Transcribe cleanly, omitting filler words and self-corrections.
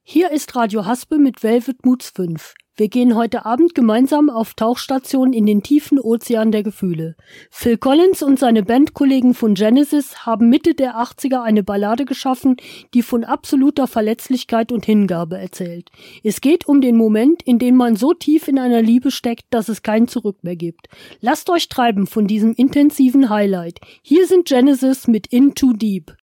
Hier ist Radio Haspel mit Velvet Moods 5. Wir gehen heute Abend gemeinsam auf Tauchstation in den tiefen Ozean der Gefühle. Phil Collins und seine Bandkollegen von Genesis haben Mitte der 80er eine Ballade geschaffen, die von absoluter Verletzlichkeit und Hingabe erzählt. Es geht um den Moment, in dem man so tief in einer Liebe steckt, dass es kein Zurück mehr gibt. Lasst euch treiben von diesem intensiven Highlight. Hier sind Genesis mit In Too Deep.